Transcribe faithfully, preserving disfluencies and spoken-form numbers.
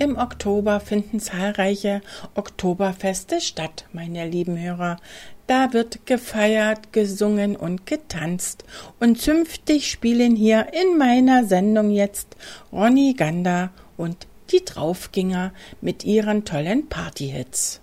Im Oktober finden zahlreiche Oktoberfeste statt, meine lieben Hörer. Da wird gefeiert, gesungen und getanzt. Und zünftig spielen hier in meiner Sendung jetzt Ronny Gander und die Draufgänger mit ihren tollen Partyhits.